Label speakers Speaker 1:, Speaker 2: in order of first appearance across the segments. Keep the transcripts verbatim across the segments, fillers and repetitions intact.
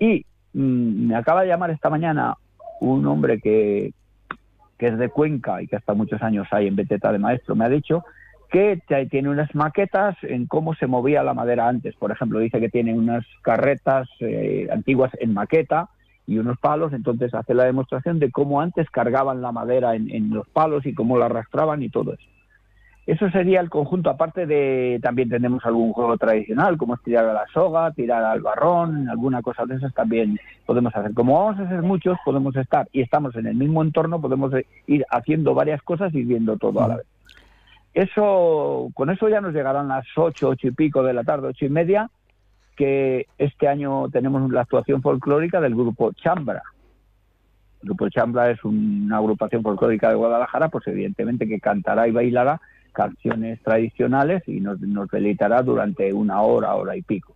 Speaker 1: Y mmm, me acaba de llamar esta mañana un hombre que, que es de Cuenca y que hasta muchos años hay en Beteta de maestro. Me ha dicho que tiene unas maquetas en cómo se movía la madera antes. Por ejemplo, dice que tiene unas carretas eh, antiguas en maqueta y unos palos, entonces hace la demostración de cómo antes cargaban la madera en, en los palos y cómo la arrastraban y todo eso. Eso sería el conjunto, aparte de, también tenemos algún juego tradicional, como es tirar a la soga, tirar al barrón, alguna cosa de esas también podemos hacer. Como vamos a ser muchos, podemos estar, y estamos en el mismo entorno, podemos ir haciendo varias cosas y viendo todo a la vez. Eso, con eso ya nos llegarán las ocho, ocho y pico de la tarde, ocho y media, que este año tenemos la actuación folclórica del grupo Chambra. El grupo Chambra es una agrupación folclórica de Guadalajara, pues evidentemente que cantará y bailará canciones tradicionales y nos, nos deleitará durante una hora, hora y pico.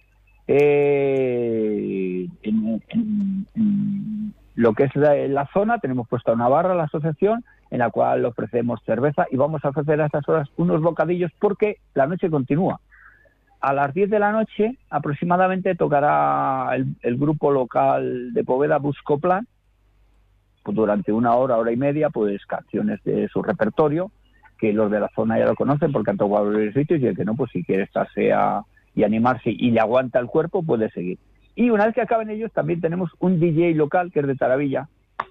Speaker 1: Eh, en, en, en lo que es la, la zona, tenemos puesta una barra, la asociación, en la cual ofrecemos cerveza y vamos a ofrecer a estas horas unos bocadillos porque la noche continúa. A las diez de la noche aproximadamente tocará el, el grupo local de Poveda Buscoplan, pues durante una hora, hora y media, pues canciones de su repertorio, que los de la zona ya lo conocen porque han tocado varios sitios, y el que no, pues si quiere estarse a, y animarse y le aguanta el cuerpo, puede seguir. Y una vez que acaben ellos, también tenemos un D J local, que es de Taravilla,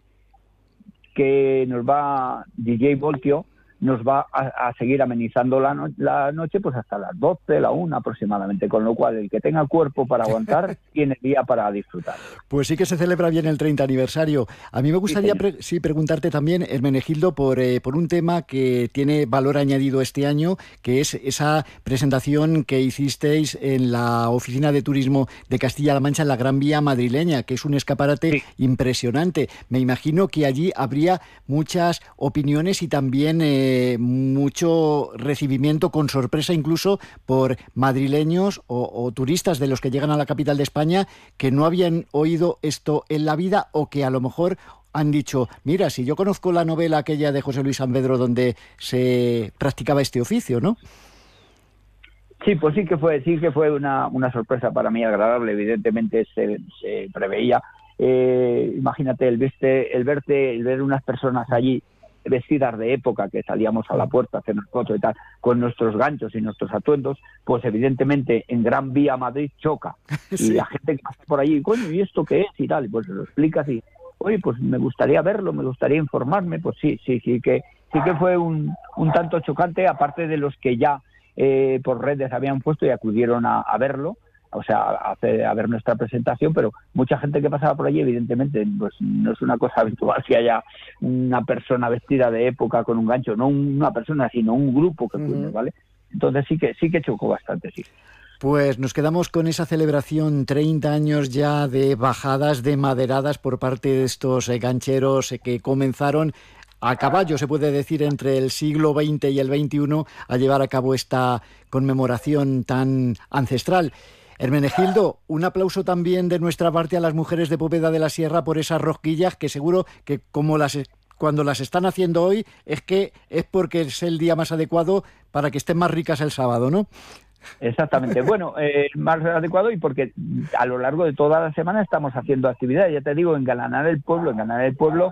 Speaker 1: que nos va, D J Voltio, nos va a, a seguir amenizando la, no, la noche pues hasta las doce, la una aproximadamente, con lo cual el que tenga cuerpo para aguantar tiene día para disfrutar.
Speaker 2: Pues sí que se celebra bien el treinta aniversario. A mí me gustaría sí, pre- sí preguntarte también, Hermenegildo, por, eh, por un tema que tiene valor añadido este año, que es esa presentación que hicisteis en la Oficina de Turismo de Castilla-La Mancha en la Gran Vía madrileña, que es un escaparate sí. impresionante. Me imagino que allí habría muchas opiniones y también eh, mucho recibimiento con sorpresa incluso por madrileños o, o turistas de los que llegan a la capital de España que no habían oído esto en la vida o que a lo mejor han dicho, mira, si yo conozco la novela aquella de José Luis Saavedra donde se practicaba este oficio, ¿no?
Speaker 1: Sí, pues sí que fue, sí que fue una, una sorpresa para mí agradable, evidentemente se, se preveía. Eh, imagínate el verte, el verte, el ver unas personas allí vestidas de época, que salíamos a la puerta a hacernos fotos y tal, con nuestros ganchos y nuestros atuendos, pues evidentemente en Gran Vía Madrid choca. Sí. Y la gente que pasa por allí, coño, ¿y esto qué es? Y tal, y pues lo explicas y, oye, pues me gustaría verlo, me gustaría informarme, pues sí, sí, sí que sí que fue un, un tanto chocante, aparte de los que ya eh, por redes habían puesto y acudieron a, a verlo, o sea, a, hacer, a ver nuestra presentación, pero mucha gente que pasaba por allí, evidentemente, pues no es una cosa habitual que haya una persona vestida de época con un gancho, no una persona, sino un grupo que acude, uh-huh. ¿vale? Entonces sí que sí que chocó bastante, sí.
Speaker 2: Pues nos quedamos con esa celebración, treinta años ya de bajadas, de maderadas por parte de estos eh, gancheros eh, que comenzaron a caballo, se puede decir, entre el siglo veinte y el veintiuno a llevar a cabo esta conmemoración tan ancestral. Hermenegildo, un aplauso también de nuestra parte a las mujeres de Poveda de la Sierra por esas rosquillas, que seguro que como las cuando las están haciendo hoy es que es porque es el día más adecuado para que estén más ricas el sábado, ¿no?
Speaker 1: Exactamente. Bueno, eh, más adecuado y porque a lo largo de toda la semana estamos haciendo actividades. Ya te digo, engalanar el pueblo, engalanar el pueblo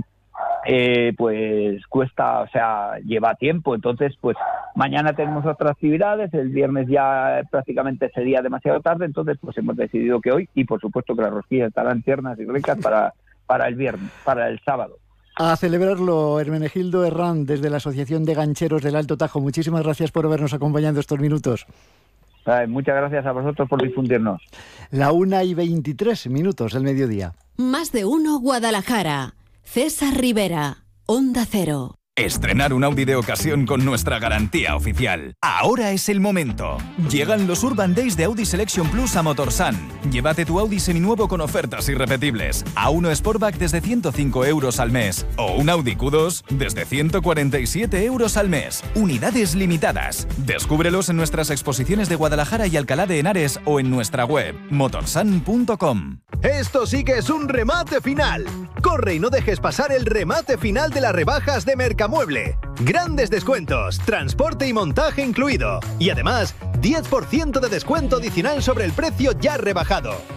Speaker 1: Eh, pues cuesta, o sea, lleva tiempo. Entonces, pues mañana tenemos otras actividades, el viernes ya prácticamente sería demasiado tarde, entonces pues hemos decidido que hoy, y por supuesto que las rosquillas estarán tiernas y ricas para, para el viernes, para el sábado.
Speaker 2: A celebrarlo, Hermenegildo Herrán, desde la Asociación de Gancheros del Alto Tajo. Muchísimas gracias por habernos acompañado estos minutos.
Speaker 1: Ay, muchas gracias a vosotros por difundirnos.
Speaker 2: La una y veintitrés minutos del mediodía.
Speaker 3: Más de uno Guadalajara. César Rivera, Onda Cero.
Speaker 4: Estrenar un Audi de ocasión con nuestra garantía oficial. Ahora es el momento. Llegan los Urban Days de Audi Selection Plus a Motorsan. Llévate tu Audi seminuevo con ofertas irrepetibles. A uno Sportback desde ciento cinco euros al mes. O un Audi Q dos desde ciento cuarenta y siete euros al mes. Unidades limitadas. Descúbrelos en nuestras exposiciones de Guadalajara y Alcalá de Henares o en nuestra web motorsan punto com.
Speaker 5: Esto sí que es un remate final. Corre y no dejes pasar el remate final de las rebajas de Mercamueble. Grandes descuentos, transporte y montaje incluido. Y además, diez por ciento de descuento adicional sobre el precio ya rebajado.